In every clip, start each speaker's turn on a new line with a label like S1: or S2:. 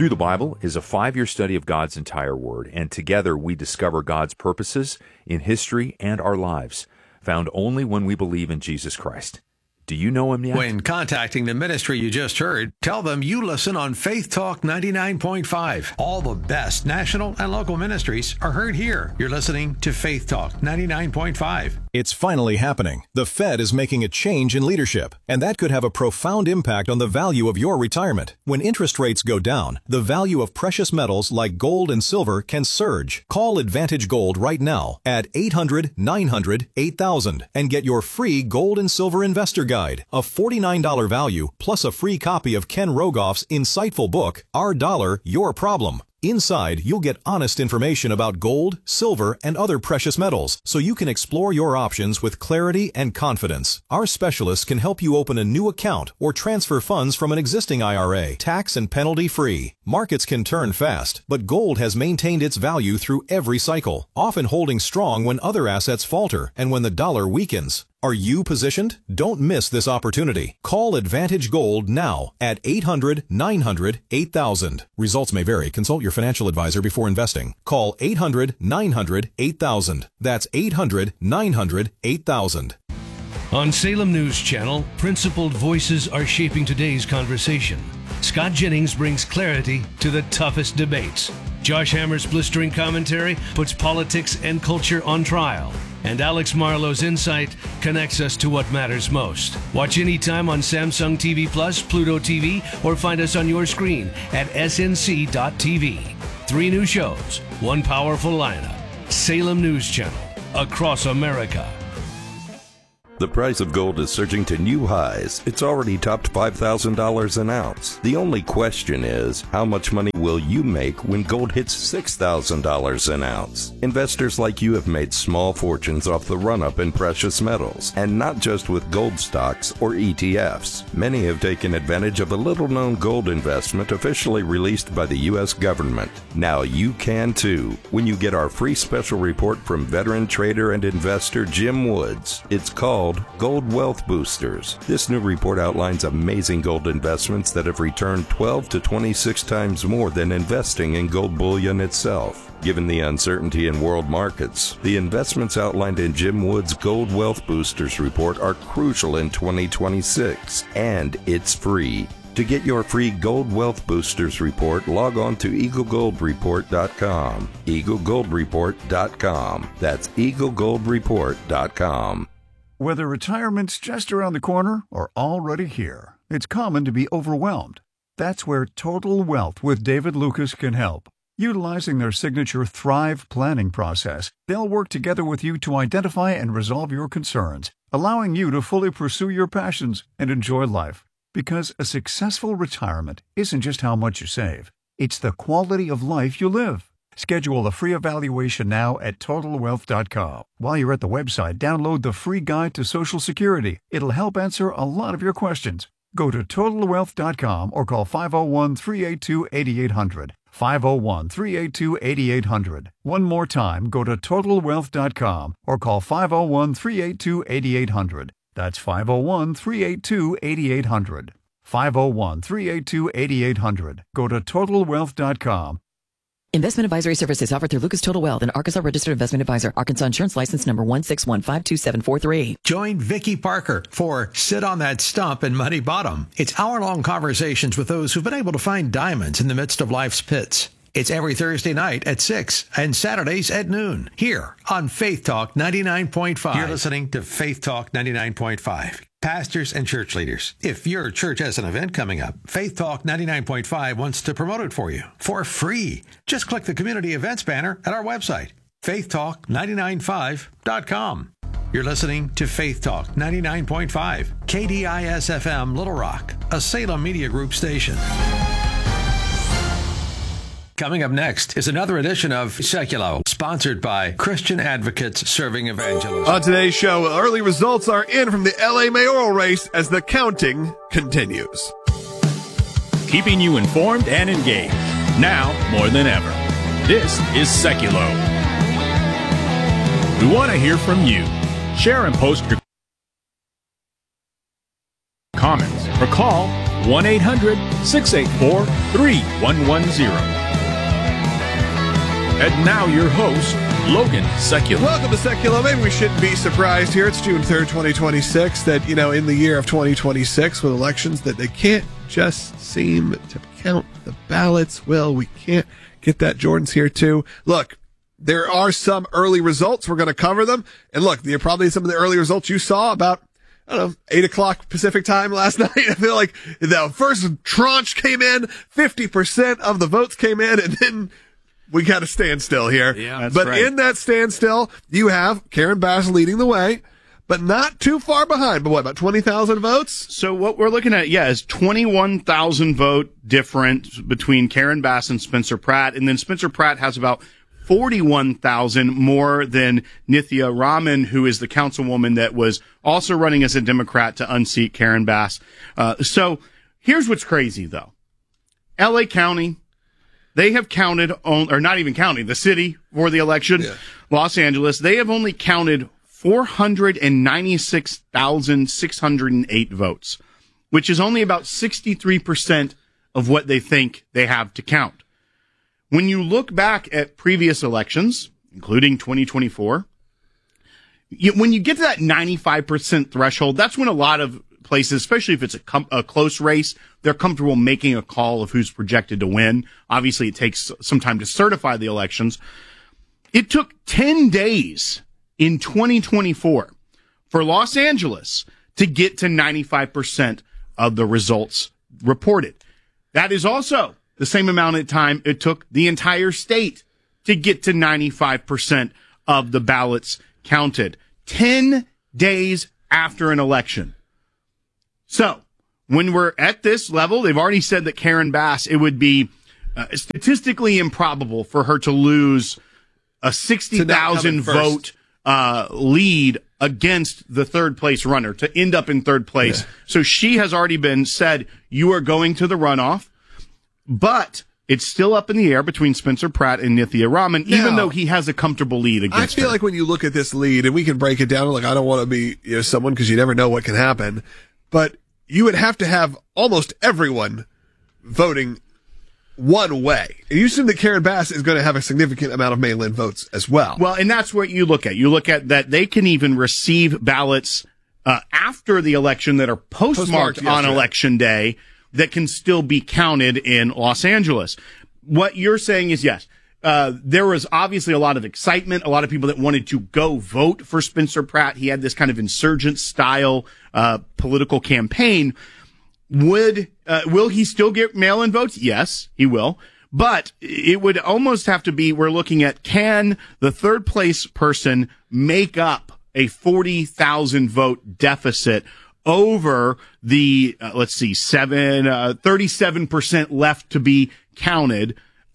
S1: Through the Bible is a 5-year study of God's entire Word, and together we discover God's purposes in history and our lives, found only when we believe in Jesus Christ. Do you know Him yet?
S2: When contacting the ministry you just heard, tell them you listen on Faith Talk 99.5. All the best national and local ministries are heard here. You're listening to Faith Talk 99.5.
S3: It's finally happening. The Fed is making a change in leadership, and that could have a profound impact on the value of your retirement. When interest rates go down, the value of precious metals like gold and silver can surge. Call Advantage Gold right now at 800-900-8000 and get your free gold and silver investor guide, a $49 value plus a free copy of Ken Rogoff's insightful book, Our Dollar, Your Problem. Inside, you'll get honest information about gold, silver, and other precious metals, so you can explore your options with clarity and confidence. Our specialists can help you open a new account or transfer funds from an existing IRA, tax and penalty free. Markets can turn fast, but gold has maintained its value through every cycle, often holding strong when other assets falter and when the dollar weakens. Are you positioned? Don't miss this opportunity. Call Advantage Gold now at 800-900-8000. Results may vary. Consult your financial advisor before investing. Call 800-900-8000. That's 800-900-8000.
S4: On Salem News Channel, principled voices are shaping today's conversation. Scott Jennings brings clarity to the toughest debates. Josh Hammer's blistering commentary puts politics and culture on trial. And Alex Marlowe's insight connects us to what matters most. Watch anytime on Samsung TV Plus, Pluto TV, or find us on your screen at snc.tv. 3 new shows, 1 powerful lineup. Salem News Channel, across America.
S5: The price of gold is surging to new highs. It's already topped $5,000 an ounce. The only question is, how much money will you make when gold hits $6,000 an ounce? Investors like you have made small fortunes off the run-up in precious metals, and not just with gold stocks or ETFs. Many have taken advantage of a little-known gold investment officially released by the U.S. government. Now you can too, when you get our free special report from veteran trader and investor Jim Woods. It's called Gold Wealth Boosters. This new report outlines amazing gold investments that have returned 12 to 26 times more than investing in gold bullion itself. Given the uncertainty in world markets, the investments outlined in Jim Woods' Gold Wealth Boosters report are crucial in 2026, and it's free. To get your free Gold Wealth Boosters report, log on to EagleGoldReport.com. EagleGoldReport.com. That's EagleGoldReport.com.
S6: Whether retirement's just around the corner or already here, it's common to be overwhelmed. That's where Total Wealth with David Lucas can help. Utilizing their signature Thrive planning process, they'll work together with you to identify and resolve your concerns, allowing you to fully pursue your passions and enjoy life. Because a successful retirement isn't just how much you save, it's the quality of life you live. Schedule a free evaluation now at TotalWealth.com. While you're at the website, download the free guide to Social Security. It'll help answer a lot of your questions. Go to TotalWealth.com or call 501-382-8800. 501-382-8800. One more time, go to TotalWealth.com or call 501-382-8800. That's 501-382-8800. 501-382-8800. Go to TotalWealth.com.
S7: Investment advisory services offered through Lucas Total Wealth, an Arkansas registered investment advisor. Arkansas Insurance License number 161527743.
S2: Join Vicki Parker for Sit on That Stump in Muddy Bottom. It's hour-long conversations with those who've been able to find diamonds in the midst of life's pits. It's every Thursday night at 6 and Saturdays at noon here on Faith Talk 99.5. You're listening to Faith Talk 99.5. Pastors and church leaders, if your church has an event coming up, Faith Talk 99.5 wants to promote it for you for free. Just click the community events banner at our website, faithtalk995.com. You're listening to Faith Talk 99.5, KDIS-FM Little Rock, a Salem Media Group station. Coming up next is another edition of Seculo, sponsored by Christian Advocates Serving Evangelism.
S8: On today's show, early results are in from the LA mayoral race as the counting continues.
S9: Keeping you informed and engaged, now more than ever. This is Seculo. We want to hear from you. Share and post your comments or call 1-800-684-3110. And now your host, Logan Secula.
S8: Welcome to Secula. Maybe we shouldn't be surprised here. It's June 3rd, 2026, that, in the year of 2026 with elections, that they can't just seem to count the ballots. Well, we can't get that. Jordan's here too. Look, there are some early results. We're going to cover them. And look, probably some of the early results you saw about, 8 o'clock Pacific time last night. I feel like the first tranche came in, 50% of the votes came in, and then we got to stand still here.
S10: Yeah,
S8: but
S10: right.
S8: In that standstill, you have Karen Bass leading the way, but not too far behind. But what, about 20,000 votes?
S10: So what we're looking at, is 21,000 vote difference between Karen Bass and Spencer Pratt. And then Spencer Pratt has about 41,000 more than Nithya Raman, who is the councilwoman that was also running as a Democrat to unseat Karen Bass. So here's what's crazy, though. L.A. County, they have counted, or not even counting, the city for the election, Los Angeles, they have only counted 496,608 votes, which is only about 63% of what they think they have to count. When you look back at previous elections, including 2024, when you get to that 95% threshold, that's when a lot of places, especially if it's a close race, they're comfortable making a call of who's projected to win. Obviously, it takes some time to certify the elections. It took 10 days in 2024 for Los Angeles to get to 95% of the results reported. That is also the same amount of time it took the entire state to get to 95% of the ballots counted. 10 days after an election. So, when we're at this level, they've already said that Karen Bass, it would be statistically improbable for her to lose a 60,000 vote lead against the third place runner, to end up in third place. Yeah. So she has already been said, you are going to the runoff, but it's still up in the air between Spencer Pratt and Nithya Raman, even though he has a comfortable lead against her.
S8: I feel like when you look at this lead, and we can break it down, like I don't want to be someone, because you never know what can happen, but you would have to have almost everyone voting one way. And you assume that Karen Bass is going to have a significant amount of mail-in votes as well.
S10: Well, and that's what you look at. You look at that they can even receive ballots after the election that are postmarked on Election Day that can still be counted in Los Angeles. What you're saying is, yes, there was obviously a lot of excitement, a lot of people that wanted to go vote for Spencer Pratt. He had this kind of insurgent-style political campaign. Will he still get mail-in votes? Yes, he will. But it would almost have to be, we're looking at, can the third place person make up a 40,000 vote deficit over the, 37% left to be counted.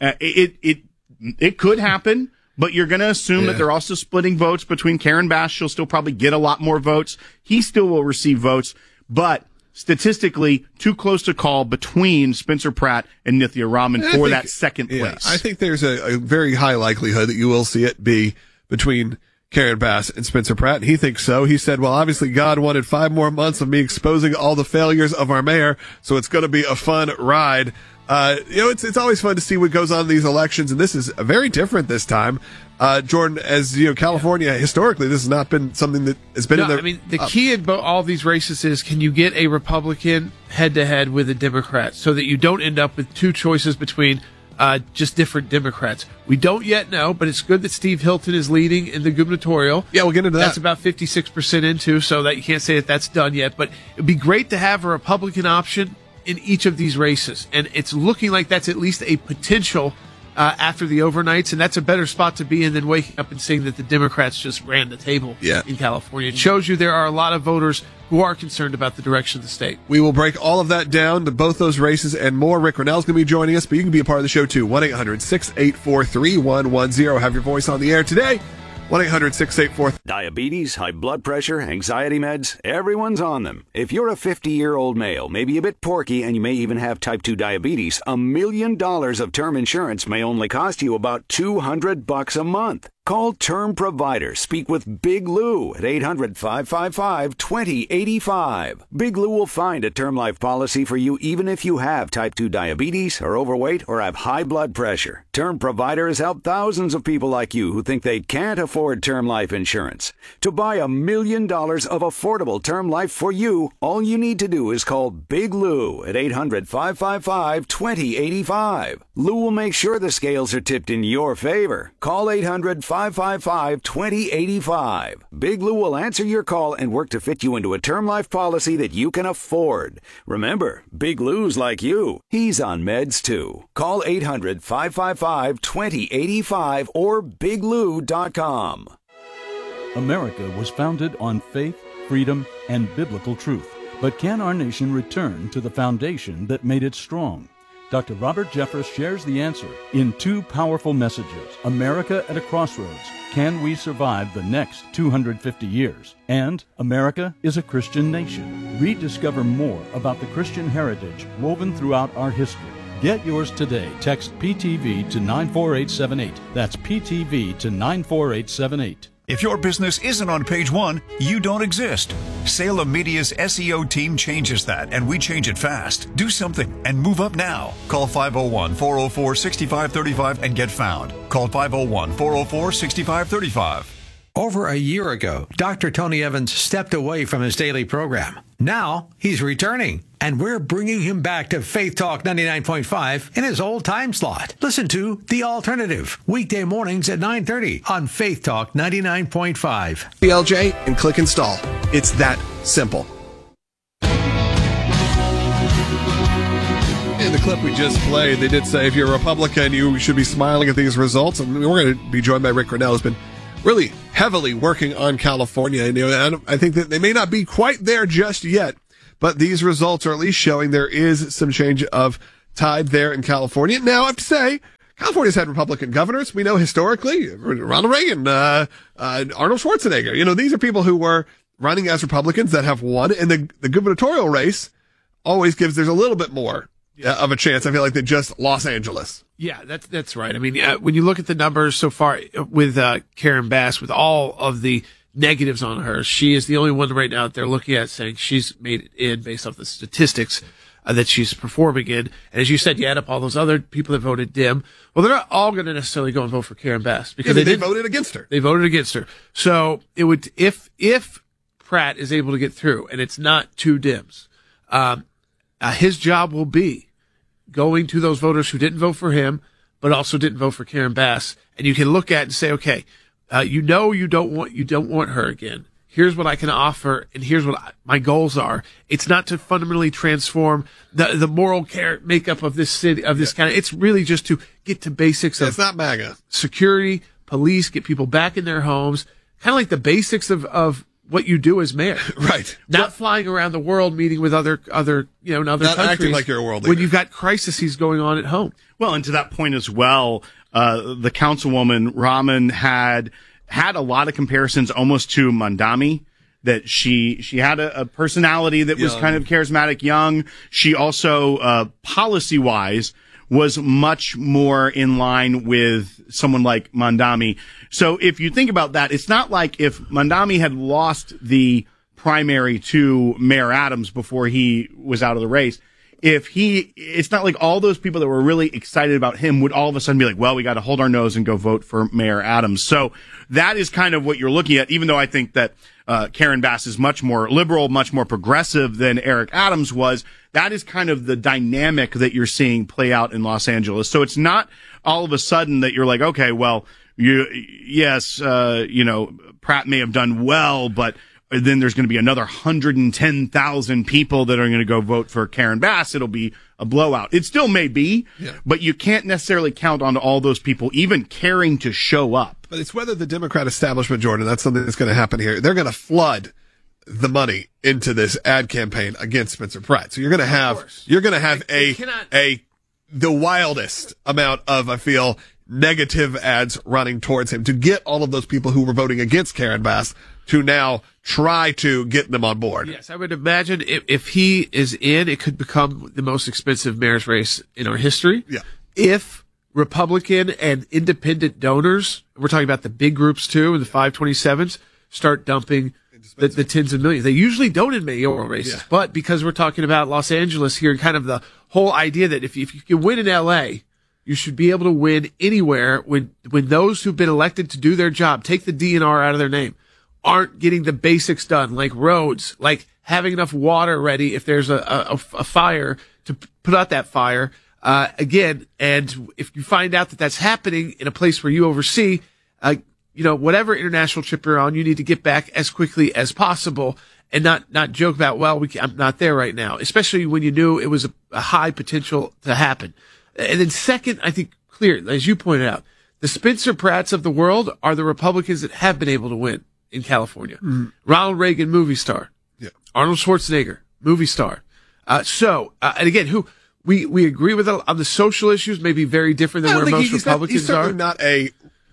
S10: It could happen, but you're going to assume that they're also splitting votes between Karen Bass. She'll still probably get a lot more votes. He still will receive votes, but statistically too close to call between Spencer Pratt and Nithya Raman for that second place.
S8: I think there's a very high likelihood that you will see it be between Karen Bass and Spencer Pratt. He thinks so. He said, well, obviously God wanted 5 more months of me exposing all the failures of our mayor, so it's going to be a fun ride. It's always fun to see what goes on in these elections, and this is very different this time. Jordan, as California, historically, this has not been something that has been in the...
S11: I mean, the key in all these races is, can you get a Republican head-to-head with a Democrat so that you don't end up with two choices between just different Democrats? We don't yet know, but it's good that Steve Hilton is leading in the gubernatorial.
S8: Yeah, we'll get into that.
S11: That's about 56% into, so that you can't say that that's done yet. But it'd be great to have a Republican option in each of these races, and it's looking like that's at least a potential after the overnights, and that's a better spot to be in than waking up and seeing that the Democrats just ran the table in California. It shows you there are a lot of voters who are concerned about the direction of the state.
S8: We will break all of that down to both those races and more. Rick Rennell's going to be joining us, but you can be a part of the show too. 1-800-684-3110. Have your voice on the air today. 1-800-684
S12: Diabetes, high blood pressure, anxiety meds, everyone's on them. If you're a 50-year-old male, maybe a bit porky, and you may even have type 2 diabetes, $1 million of term insurance may only cost you about $200 a month. Call Term Provider. Speak with Big Lou at 800-555-2085. Big Lou will find a term life policy for you even if you have type 2 diabetes, are overweight, or have high blood pressure. Term Provider has helped thousands of people like you who think they can't afford term life insurance. To buy $1 million of affordable term life for you, all you need to do is call Big Lou at 800-555-2085. Lou will make sure the scales are tipped in your favor. Call 800-555-2085. Big Lou will answer your call and work to fit you into a term life policy that you can afford. Remember, Big Lou's like you. He's on meds too. Call 800-555-2085 or biglou.com.
S13: America was founded on faith, freedom, and biblical truth. But can our nation return to the foundation that made it strong? Dr. Robert Jeffress shares the answer in two powerful messages. America at a Crossroads. Can we survive the next 250 years? And America is a Christian nation. Rediscover more about the Christian heritage woven throughout our history. Get yours today. Text PTV to 94878. That's PTV to 94878.
S6: If your business isn't on page one, you don't exist. Salem Media's SEO team changes that, and we change it fast. Do something and move up now. Call 501-404-6535 and get found. Call 501-404-6535.
S2: Over a year ago, Dr. Tony Evans stepped away from his daily program. Now he's returning, and we're bringing him back to Faith Talk 99.5 in his old time slot. Listen to The Alternative, weekday mornings at 9:30 on Faith Talk 99.5.
S8: BLJ and click install. It's that simple. In the clip we just played, they did say if you're a Republican, you should be smiling at these results. And we're going to be joined by Rick Grenell, who's been really heavily working on California. And, I think that they may not be quite there just yet, but these results are at least showing there is some change of tide there in California. Now, I have to say, California's had Republican governors. We know historically, Ronald Reagan, Arnold Schwarzenegger. These are people who were running as Republicans that have won, and the gubernatorial race always there's a little bit more of a chance, I feel like, than just Los Angeles.
S11: Yeah, that's right. I mean, when you look at the numbers so far with Karen Bass, with all of the negatives on her, she is the only one right now that they're looking at saying she's made it in based off the statistics that she's performing in. And as you said, you add up all those other people that voted dim. Well, they're not all going to necessarily go and vote for Karen Bass because
S8: they voted against her.
S11: They voted against her. So it would, if Pratt is able to get through and it's not two dims, his job will be going to those voters who didn't vote for him, but also didn't vote for Karen Bass. And you can look at and say, okay, you don't want her again. Here's what I can offer, and here's what my goals are. It's not to fundamentally transform the moral makeup of this city, of this county. It's really just to get to basics of
S8: it's not MAGA.
S11: Security, police, get people back in their homes, kind of like the basics of what you do as mayor.
S8: Right.
S11: Not flying around the world meeting with other in other
S8: not
S11: countries.
S8: Acting like you're a world leader.
S11: When you've got crises going on at home.
S10: Well, and to that point as well, the councilwoman Rahman had a lot of comparisons almost to Mandami, that she had a personality that was kind of charismatic, young. She also, policy-wise, was much more in line with someone like Mandami. So if you think about that, it's not like if Mandami had lost the primary to Mayor Adams before he was out of the race. It's not like all those people that were really excited about him would all of a sudden be like, well, we got to hold our nose and go vote for Mayor Adams. So that is kind of what you're looking at, even though I think that Karen Bass is much more liberal, much more progressive than Eric Adams was. That is kind of the dynamic that you're seeing play out in Los Angeles. So it's not all of a sudden that you're like, okay, well, Pratt may have done well, but then there's going to be another 110,000 people that are going to go vote for Karen Bass. It'll be a blowout. It still may be, but you can't necessarily count on all those people even caring to show up.
S8: But it's whether the Democrat establishment, Jordan, that's something that's going to happen here. They're going to flood the money into this ad campaign against Spencer Pratt. So you're going to have the wildest amount of, I feel, negative ads running towards him to get all of those people who were voting against Karen Bass to now try to get them on board.
S11: Yes, I would imagine if he is in, it could become the most expensive mayor's race in our history.
S8: Yeah.
S11: If Republican and independent donors, we're talking about the big groups too, the 527s, start dumping the tens of millions. They usually don't in mayoral races, but because we're talking about Los Angeles here and kind of the whole idea that if you can win in LA, you should be able to win anywhere when those who've been elected to do their job, take the DNR out of their name, aren't getting the basics done, like roads, like having enough water ready if there's a fire to put out that fire. Again, and if you find out that that's happening in a place where you oversee, whatever international trip you're on, you need to get back as quickly as possible and not joke about, I'm not there right now, especially when you knew it was a high potential to happen. And then second, I think clear, as you pointed out, the Spencer Pratts of the world are the Republicans that have been able to win in California. Mm-hmm. Ronald Reagan, movie star. Yeah. Arnold Schwarzenegger, movie star. And again, who we agree with on the social issues may be very different than where most Republicans
S8: he's certainly
S11: are.
S8: Not a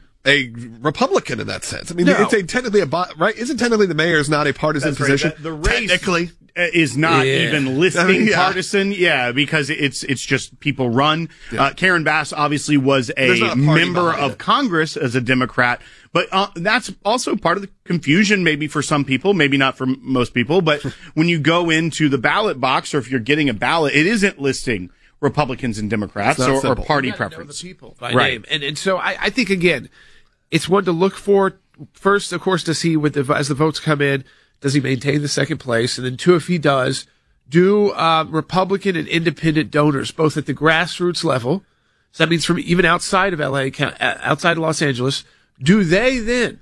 S8: Republican in that sense. I mean, it's technically right? Isn't technically the mayor is not a partisan position?
S10: Right. The race
S8: technically
S10: is not even listing partisan. Yeah, because it's just people run. Yeah. Karen Bass obviously was a member of Congress as a Democrat, but that's also part of the confusion maybe for some people, maybe not for most people. But when you go into the ballot box or if you're getting a ballot, it isn't listing Republicans and Democrats or party preference.
S11: Know the people by name. And so I think, again, it's one to look for. First, of course, does he, as the votes come in, does he maintain the second place? And then two, if he does, do Republican and independent donors, both at the grassroots level, so that means from even outside of LA, outside of Los Angeles, do they then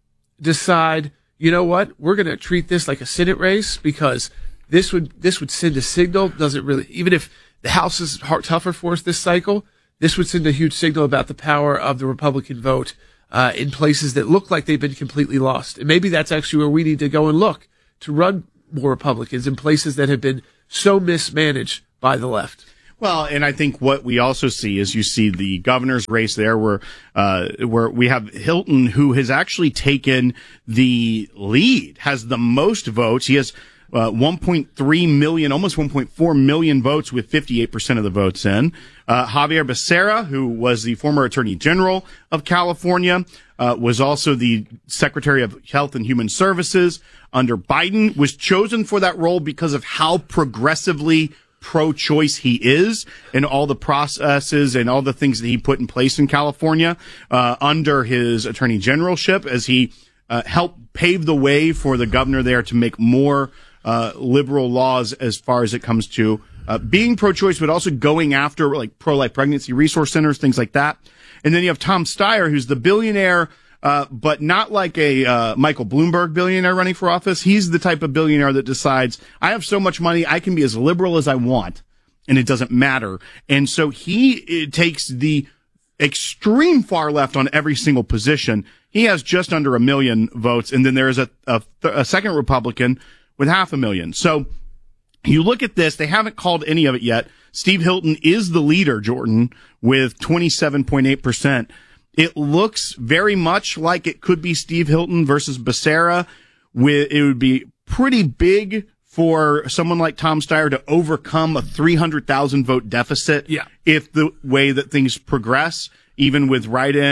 S11: decide, you know what, we're going to treat this like a Senate race because this would send a signal, doesn't really, even if the House is tougher for us this cycle, this would send a huge signal about the power of the Republican vote in places that look like they've been completely lost. And maybe that's actually where we need to go and look to run more Republicans in places that have been so mismanaged by the left.
S10: Well, and I think what we also see is you see the governor's race there where we have Hilton, who has actually taken the lead, has the most votes. He has 1.3 million, almost 1.4 million votes with 58% of the votes in. Javier Becerra, who was the former Attorney General of California, was also the Secretary of Health and Human Services under Biden, was chosen for that role because of how progressively pro-choice he is and all the processes and all the things that he put in place in California under his attorney generalship as he helped pave the way for the governor there to make more liberal laws as far as it comes to being pro-choice, but also going after like pro-life pregnancy resource centers, things like that. And then you have Tom Steyer, who's the billionaire, but not like a Michael Bloomberg billionaire running for office. He's the type of billionaire that decides, I have so much money, I can be as liberal as I want, and it doesn't matter. And so he takes the extreme far left on every single position. He has just under 1 million votes, and then there's a second Republican with 500,000. So you look at this, they haven't called any of it yet. Steve Hilton is the leader, Jordan, with 27.8%. It looks very much like it could be Steve Hilton versus Becerra. It would be pretty big for someone like Tom Steyer to overcome a 300,000 vote deficit.
S11: Yeah.
S10: If the way that things progress, even with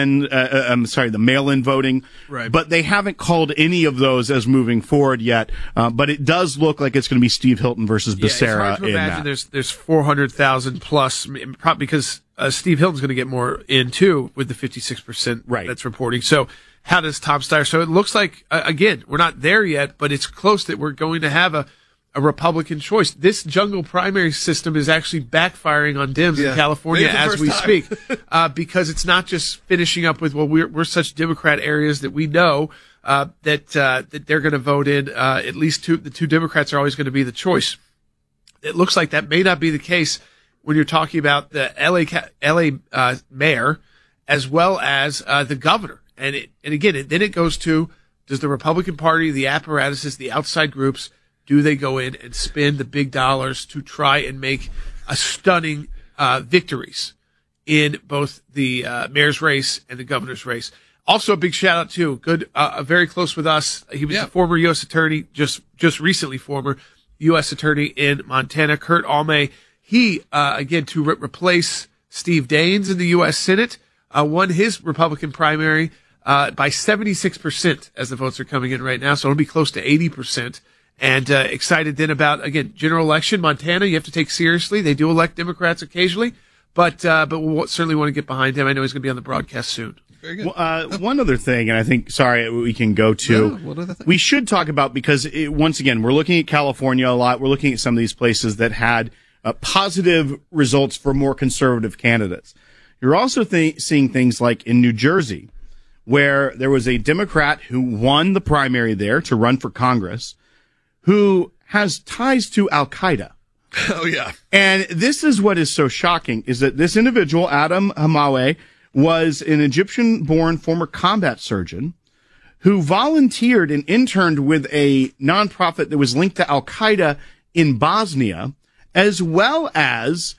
S10: the mail-in voting.
S11: Right.
S10: But they haven't called any of those as moving forward yet. But it does look like it's going to be Steve Hilton versus Becerra.
S11: It's hard to imagine there's 400,000 plus, probably because Steve Hilton's going to get more in too with the 56% that's reporting. So how does Tom Steyer? So it looks like, again, we're not there yet, but it's close that we're going to have a Republican choice. This jungle primary system is actually backfiring on Dems in California as we speak, because it's not just finishing up with, we're such Democrat areas that we know that they're going to vote in. At least the two Democrats are always going to be the choice. It looks like that may not be the case when you're talking about the LA mayor as well as the governor. And again, then it goes to, does the Republican Party, the apparatuses, the outside groups, do they go in and spend the big dollars to try and make a stunning victories? in both the mayor's race and the governor's race. Also, a big shout out to very close with us. He was a former U.S. attorney, just recently former U.S. attorney in Montana, Kurt Almay. He, again, to replace Steve Daines in the U.S. Senate, won his Republican primary by 76% as the votes are coming in right now. So it'll be close to 80%. And excited then about, again, general election. Montana, you have to take seriously. They do elect Democrats occasionally, but we'll certainly want to get behind him. I know he's going to be on the broadcast soon.
S8: Very good.
S10: One other thing, and I think, we can go to, we should talk about, because once again, we're looking at California a lot. We're looking at some of these places that had positive results for more conservative candidates. You're also seeing things like in New Jersey, where there was a Democrat who won the primary there to run for Congress, who has ties to Al-Qaeda.
S8: Oh, yeah.
S10: And this is what is so shocking, is that this individual, Adam Hamawi, was an Egyptian-born former combat surgeon who volunteered and interned with a nonprofit that was linked to Al-Qaeda in Bosnia, as well as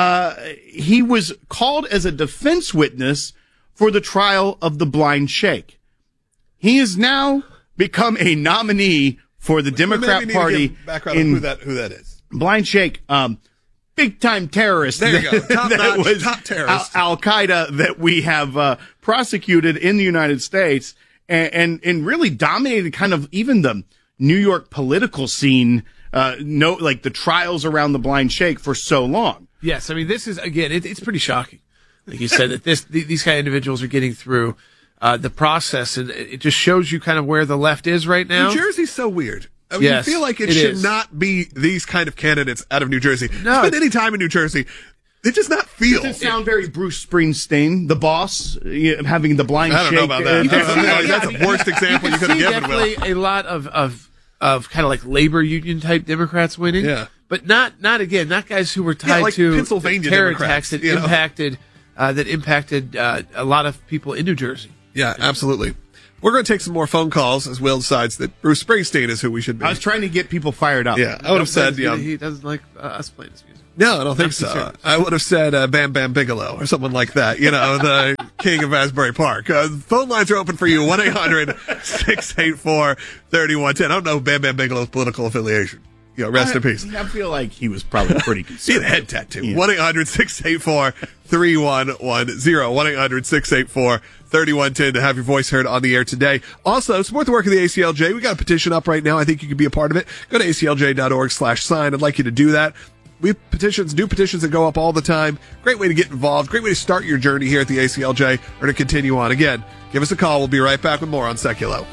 S10: he was called as a defense witness for the trial of the blind sheikh. He has now become a nominee for the Democrat Party.
S8: Background on who that is.
S10: Blind sheikh, big time terrorist.
S8: There you go. Top terrorist.
S10: Al-Qaeda that we have prosecuted in the United States and really dominated kind of even the New York political scene, like the trials around the blind sheikh for so long.
S11: Yes, I mean, this is, again, it's pretty shocking. Like you said, that these kind of individuals are getting through the process, and it just shows you kind of where the left is right now.
S8: New Jersey's so weird. I mean,
S11: yes,
S8: you feel like it should not be these kind of candidates out of New Jersey.
S11: No.
S8: Spend any time in New Jersey, they just not feel.
S10: Does it sound very Bruce Springsteen, the boss, having the blind sheikh?
S8: I don't know about that. That's the worst example you could have given.
S11: Definitely a lot of kind of like labor union type Democrats winning.
S8: Yeah.
S11: But not guys who were tied to
S8: Pennsylvania
S11: terror
S8: Democrats,
S11: attacks that impacted a lot of people in New Jersey.
S8: Yeah, absolutely. We're going to take some more phone calls as Will decides that Bruce Springsteen is who we should be.
S10: I was trying to get people fired up.
S8: Yeah, I would have said,
S11: he doesn't like us playing his music.
S8: No, I don't think so. I would have said Bam Bam Bigelow or someone like that, the king of Asbury Park. Phone lines are open for you, 1-800-684-3110. I don't know Bam Bam Bigelow's political affiliation. Rest in peace.
S10: I feel like he was probably pretty conservative.
S8: He had a head tattoo. 1-800-684-3110. 1-800-684-3110 to have your voice heard on the air today. Also, support the work of the ACLJ. We got a petition up right now. I think you could be a part of it. Go to aclj.org/sign. I'd like you to do that. We have new petitions that go up all the time. Great way to get involved. Great way to start your journey here at the ACLJ or to continue on. Again, give us a call. We'll be right back with more on Seculo.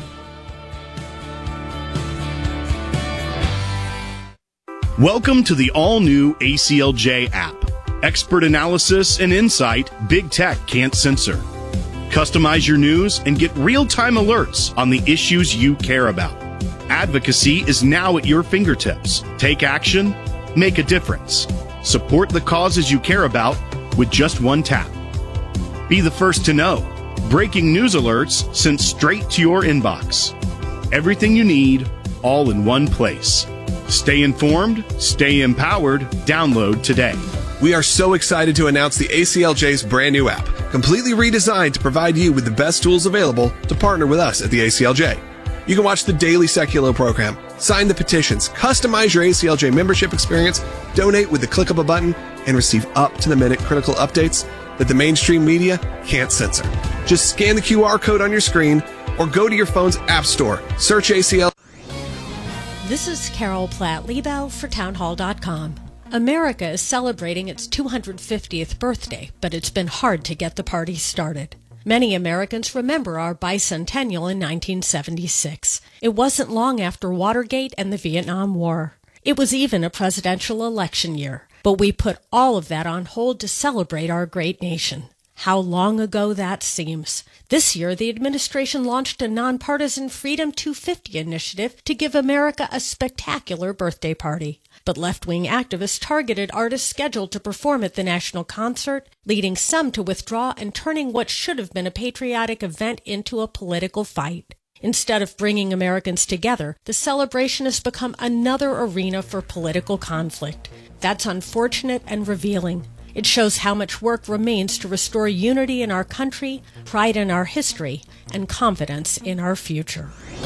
S10: Welcome to the all-new ACLJ app. Expert analysis and insight Big Tech can't censor. Customize your news and get real-time alerts on the issues you care about. Advocacy is now at your fingertips. Take action, make a difference. Support the causes you care about with just one tap. Be the first to know. Breaking news alerts sent straight to your inbox. Everything you need, all in one place. Stay informed, stay empowered. Download today.
S8: We are so excited to announce the ACLJ's brand new app, completely redesigned to provide you with the best tools available to partner with us at the ACLJ. You can watch the daily Seculo program, sign the petitions, customize your ACLJ membership experience, donate with the click of a button, and receive up-to-the-minute critical updates that the mainstream media can't censor. Just scan the QR code on your screen or go to your phone's app store, search ACL.
S14: This is Carol Platt-Liebau for townhall.com. America is celebrating its 250th birthday, but it's been hard to get the party started. Many Americans remember our bicentennial in 1976. It wasn't long after Watergate and the Vietnam War. It was even a presidential election year, but we put all of that on hold to celebrate our great nation. How long ago that seems. This year, the administration launched a nonpartisan Freedom 250 initiative to give America a spectacular birthday party. But left-wing activists targeted artists scheduled to perform at the national concert, leading some to withdraw and turning what should have been a patriotic event into a political fight. Instead of bringing Americans together, the celebration has become another arena for political conflict. That's unfortunate and revealing. It shows how much work remains to restore unity in our country, pride in our history, and confidence in our future.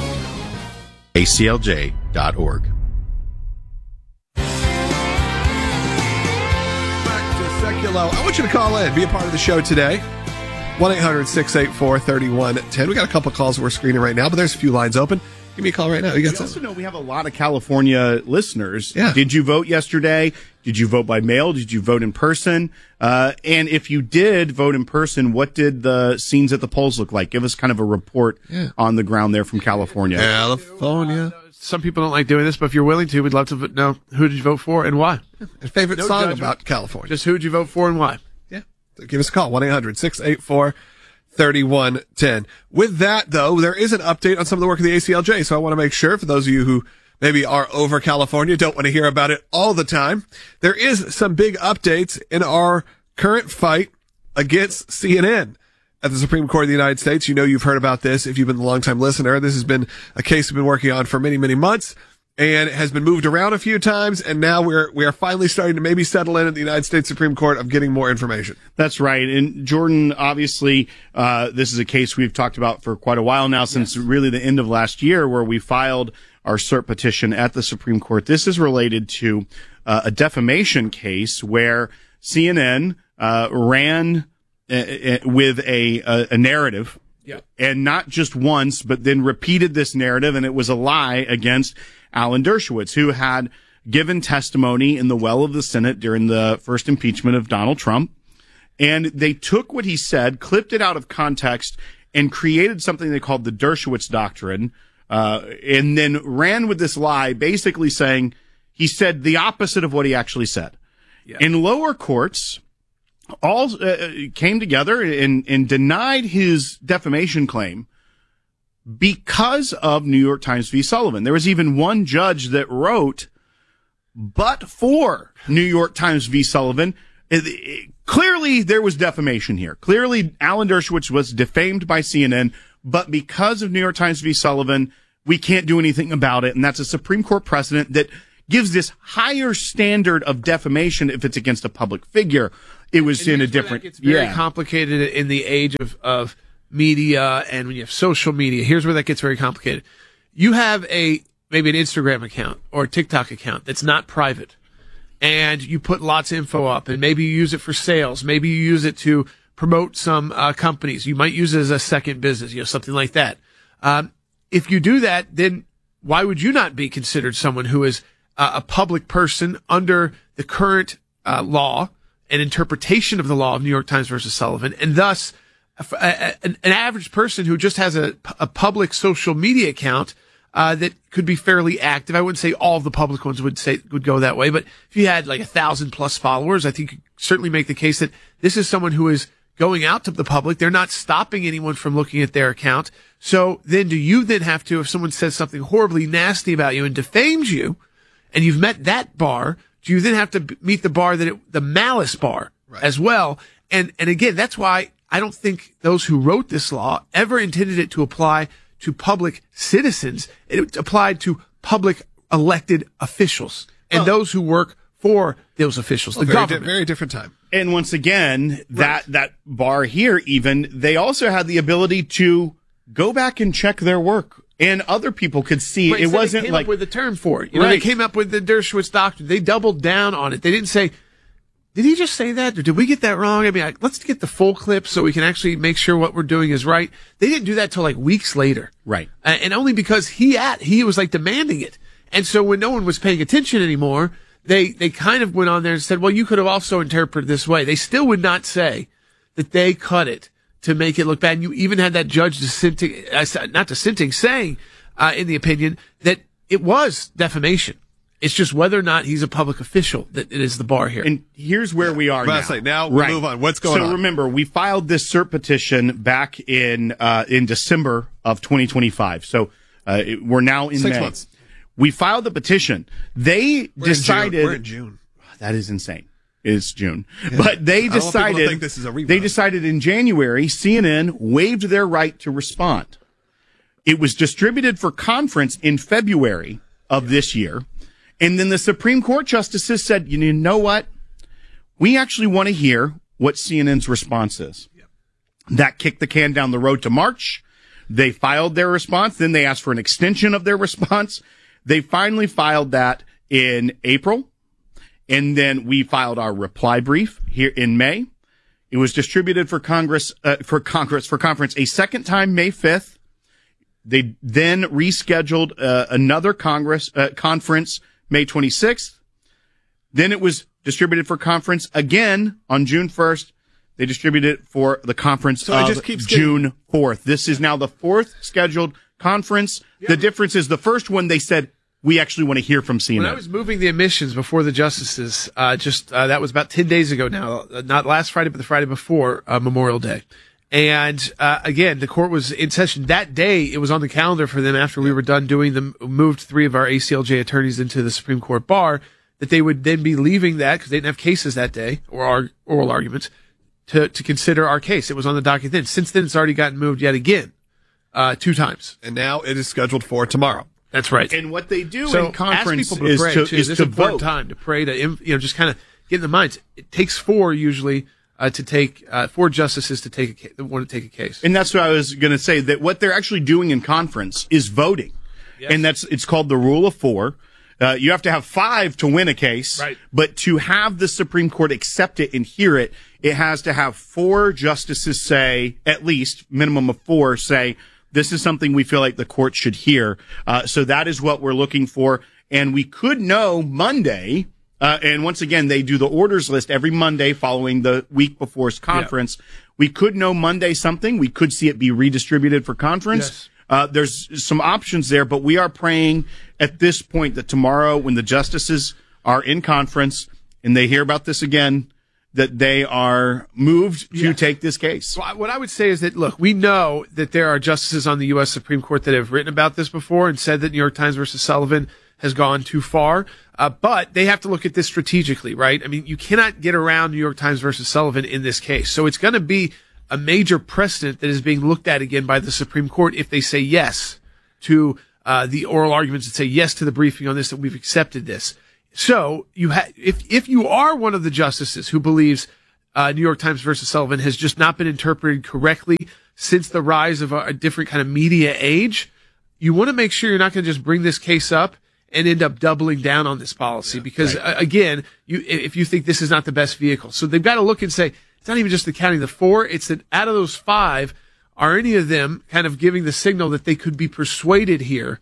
S10: ACLJ.org.
S8: Back to Seculo. I want you to call in, be a part of the show today. 1-800-684-3110. We got a couple calls we're screening right now, but there's a few lines open. Give me a call right now.
S10: We also know we have a lot of California listeners.
S8: Yeah.
S10: Did you vote yesterday? Did you vote by mail? Did you vote in person? And if you did vote in person, what did the scenes at the polls look like? Give us kind of a report on the ground there from California.
S8: California.
S11: Some people don't like doing this, but if you're willing to, we'd love to know who did you vote for and why.
S8: A favorite song
S11: judgment.
S8: about California.
S11: Just who did you vote for and why?
S8: Yeah. So give us a call. 1-800-684-3110. With that, though, there is an update on some of the work of the ACLJ. So I want to make sure, for those of you who maybe are over California, don't want to hear about it all the time, there is some big updates in our current fight against CNN at the Supreme Court of the United States. You know, you've heard about this if you've been a longtime listener. This has been a case we've been working on for many, many months, and it has been moved around a few times, and now we are finally starting to maybe settle in at the United States Supreme Court of getting more information.
S10: That's right. And Jordan, obviously, this is a case we've talked about for quite a while now, since really the end of last year, where we filed our cert petition at the Supreme Court. This is related to a defamation case where CNN ran with a narrative, and not just once, but then repeated this narrative, and it was a lie against Alan Dershowitz, who had given testimony in the well of the Senate during the first impeachment of Donald Trump. And they took what he said, clipped it out of context, and created something they called the Dershowitz Doctrine, and then ran with this lie, basically saying he said the opposite of what he actually said. Yeah. In lower courts, all came together and denied his defamation claim because of New York Times v. Sullivan. There was even one judge that wrote, but for New York Times v. Sullivan, clearly there was defamation here. Clearly Alan Dershowitz was defamed by CNN, but because of New York Times v. Sullivan, we can't do anything about it. And that's a Supreme Court precedent that gives this higher standard of defamation if it's against a public figure. It was in a different...
S11: It's very complicated in the age of media, and when you have social media. Here's where that gets very complicated. You have maybe an Instagram account or a TikTok account that's not private, and you put lots of info up, and maybe you use it for sales. Maybe you use it to promote some companies. You might use it as a second business, something like that. If you do that, then why would you not be considered someone who is a public person under the current law and interpretation of the law of New York Times versus Sullivan, and thus an average person who just has a public social media account that could be fairly active? I wouldn't say all of the public ones would go that way, but if you had like 1,000+ followers, I think you could certainly make the case that this is someone who is going out to the public. They're not stopping anyone from looking at their account. So then do you then have to, if someone says something horribly nasty about you and defames you, and you've met that bar, do you then have to meet the bar the malice bar as well? And again, that's why I don't think those who wrote this law ever intended it to apply to public citizens. It applied to public elected officials and those who work for those officials, the government.
S8: Very different time.
S10: And once again, that bar here, even, they also had the ability to go back and check their work. And other people could see it wasn't
S11: they came
S10: like
S11: up with the term for it. They came up with the Dershowitz Doctrine. They doubled down on it. They didn't say, did he just say that? Or did we get that wrong? I mean, let's get the full clip so we can actually make sure what we're doing is right. They didn't do that till like weeks later.
S10: Right.
S11: And only because he was like demanding it. And so when no one was paying attention anymore, they kind of went on there and said, well, you could have also interpreted this way. They still would not say that they cut it to make it look bad. And you even had that judge saying, in the opinion, that it was defamation. It's just whether or not he's a public official that it is the bar here.
S10: And here's where we are now.
S8: Now we'll move on. What's going on?
S10: So remember, we filed this cert petition back in December of 2025. So we're now in
S8: 6
S10: May.
S8: months.
S10: We filed the petition. They decided...
S8: We're in June.
S10: That is insane. It's June. Yeah. But they decided...
S8: think this is a rebound.
S10: They decided in January, CNN waived their right to respond. It was distributed for conference in February of this year. And then the Supreme Court justices said, you know what? we actually want to hear what CNN's response is. That kicked the can down the road to March. They filed their response. Then they asked for an extension of their response. They finally filed that in April. And then we filed our reply brief here in May. It was distributed for conference a second time, May 5th. They then rescheduled another conference, May 26th. Then it was distributed for conference again on June 1st. They distributed it for the conference of June 4th. This is now the fourth scheduled conference. Yeah. The difference is the first one they said, we actually want to hear from CNN.
S11: When I was moving the admissions before the justices, that was about 10 days ago now, not last Friday, but the Friday before Memorial Day. And again, the court was in session that day. It was on the calendar for them after we were done doing them, moved 3 of our ACLJ attorneys into the Supreme Court bar, that they would then be leaving that because they didn't have cases that day or our oral arguments to consider our case. It was on the docket then. Since then, it's already gotten moved yet again 2 times.
S8: And now it is scheduled for tomorrow.
S11: That's right.
S10: And what they do
S11: so
S10: in conference
S11: ask people to pray
S10: is
S11: this is
S10: to
S11: important
S10: vote.
S11: time to pray to just kind of get in the minds. It takes 4 usually to take 4 justices to want to take a case.
S10: And that's what I was going to say, that what they're actually doing in conference is voting. Yes. And it's called the rule of 4. You have to have 5 to win a case,
S11: right?
S10: But to have the Supreme Court accept it and hear it, it has to have 4 justices say, at least minimum of 4 say, this is something we feel like the court should hear. So that is what we're looking for. And we could know Monday. And once again, they do the orders list every Monday following the week before's conference. Yeah. We could know Monday something. We could see it be redistributed for conference. Yes. There's some options there, but we are praying at this point that tomorrow when the justices are in conference and they hear about this again, that they are moved to take this case.
S11: Well, what I would say is that, look, we know that there are justices on the U.S. Supreme Court that have written about this before and said that New York Times versus Sullivan has gone too far. But they have to look at this strategically, right? I mean, you cannot get around New York Times versus Sullivan in this case. So it's going to be a major precedent that is being looked at again by the Supreme Court if they say yes to the oral arguments and say yes to the briefing on this, that we've accepted this. So if you are one of the justices who believes New York Times versus Sullivan has just not been interpreted correctly since the rise of a different kind of media age, you want to make sure you're not going to just bring this case up and end up doubling down on this policy because, again, if you think this is not the best vehicle. So they've got to look and say, it's not even just the counting the 4, it's that out of those 5, are any of them kind of giving the signal that they could be persuaded here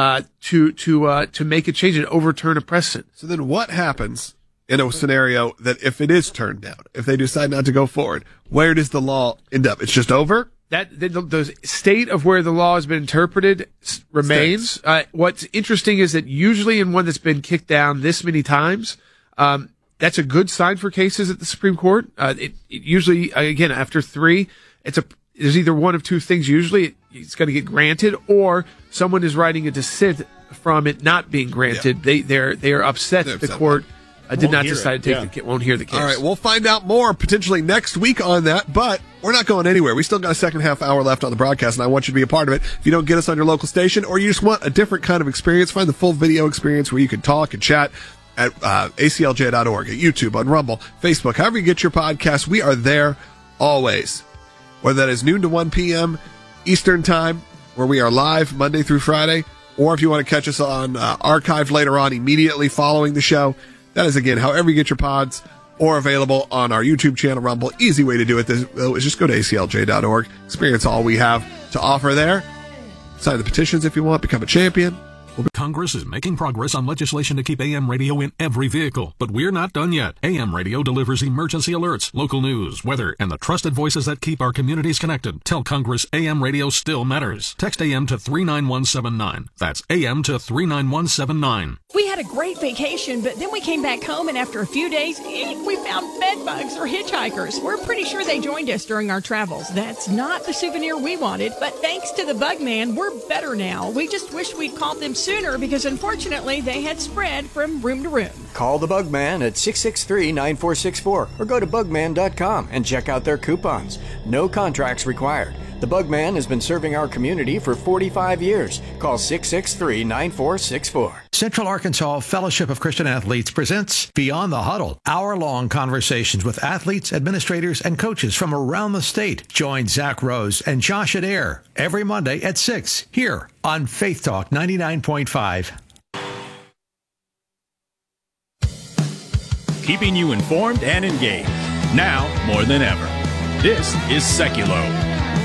S11: to make a change and overturn a precedent.
S8: So then what happens in a scenario that if it is turned down, if they decide not to go forward, where does the law end up? It's just over?
S11: The state of where the law has been interpreted remains. What's interesting is that usually in one that's been kicked down this many times, that's a good sign for cases at the Supreme Court. It usually, again, after 3, there's either one of 2 things. Usually it's going to get granted or someone is writing a dissent from it not being granted. Yeah. They are upset that the court did not decide to won't hear the case.
S8: All right, we'll find out more potentially next week on that, but we're not going anywhere. We still got a second half hour left on the broadcast, and I want you to be a part of it. If you don't get us on your local station or you just want a different kind of experience, find the full video experience where you can talk and chat at aclj.org, at YouTube, on Rumble, Facebook, however you get your podcast. We are there always. Whether that is noon to 1 p.m. Eastern Time, where we are live Monday through Friday, or if you want to catch us on archive later on immediately following the show, that is, again, however you get your pods, or available on our YouTube channel, Rumble. Easy way to do it is just go to aclj.org, experience all we have to offer there. Sign the petitions if you want, become a champion.
S15: Congress is making progress on legislation to keep AM radio in every vehicle, but we're not done yet. AM radio delivers emergency alerts, local news, weather, and the trusted voices that keep our communities connected. Tell Congress AM radio still matters. Text AM to 39179. That's AM to 39179.
S16: We had a great vacation, but then we came back home, and after a few days, we found bed bugs or hitchhikers. We're pretty sure they joined us during our travels. That's not the souvenir we wanted, but thanks to the Bug Man, we're better now. We just wish we'd called them sooner because, unfortunately, they had spread from room to room.
S17: Call the Bugman at 663-9464 or go to bugman.com and check out their coupons. No contracts required. The Bugman has been serving our community for 45 years. Call 663-9464.
S2: Central Arkansas Fellowship of Christian Athletes presents Beyond the Huddle, hour-long conversations with athletes, administrators, and coaches from around the state. Join Zach Rose and Josh Adair every Monday at 6 here on Faith Talk 99.5.
S9: Keeping you informed and engaged. Now more than ever. This is Seculo.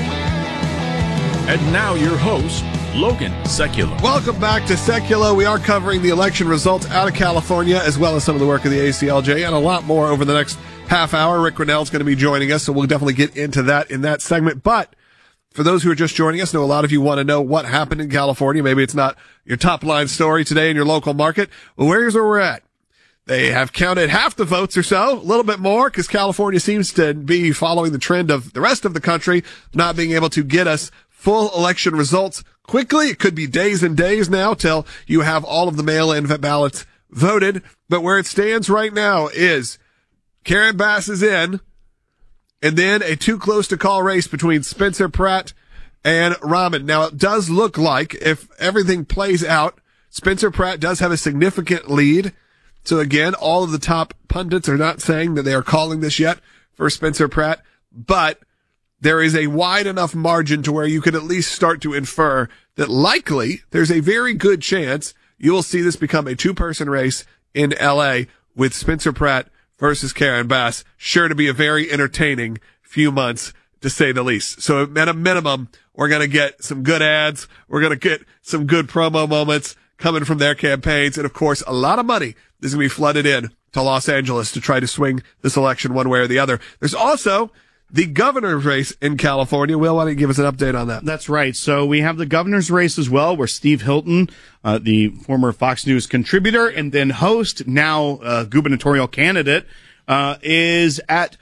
S9: And now your host, Logan Seculo.
S8: Welcome back to Seculo. We are covering the election results out of California, as well as some of the work of the ACLJ, and a lot more over the next half hour. Rick Grinnell is going to be joining us, so we'll definitely get into that in that segment. But for those who are just joining us, I know a lot of you want to know what happened in California. Maybe it's not your top line story today in your local market. Well, here's where we're at. They have counted half the votes or so, a little bit more, because California seems to be following the trend of the rest of the country, not being able to get us full election results quickly. It could be days and days now till you have all of the mail-in ballots voted. But where it stands right now is Karen Bass is in, and then a too close to call race between Spencer Pratt and Rahman. Now, it does look like if everything plays out, Spencer Pratt does have a significant lead. So again, all of the top pundits are not saying that they are calling this yet for Spencer Pratt, but there is a wide enough margin to where you could at least start to infer that likely there's a very good chance you will see this become a two-person race in LA with Spencer Pratt versus Karen Bass. Sure to be a very entertaining few months, to say the least. So at a minimum, we're going to get some good ads. We're going to get some good promo moments coming from their campaigns. And of course, a lot of money is going to be flooded in to Los Angeles to try to swing this election one way or the other. There's also the governor's race in California. Will, why don't you give us an update on that?
S10: That's right. So we have the governor's race as well, where Steve Hilton, the former Fox News contributor and then host, now gubernatorial candidate, is at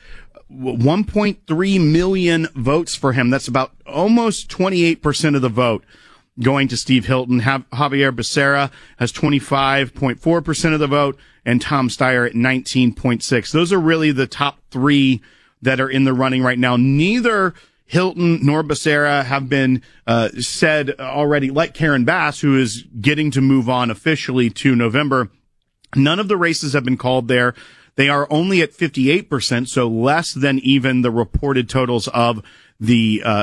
S10: 1.3 million votes for him. That's about almost 28% of the vote going to Steve Hilton. Javier Becerra has 25.4% of the vote, and Tom Steyer at 19.6%. Those are really the top three that are in the running right now. Neither Hilton nor Becerra have been said already, like Karen Bass, who is getting to move on officially to November. None of the races have been called there. They are only at 58%, so less than even the reported totals of the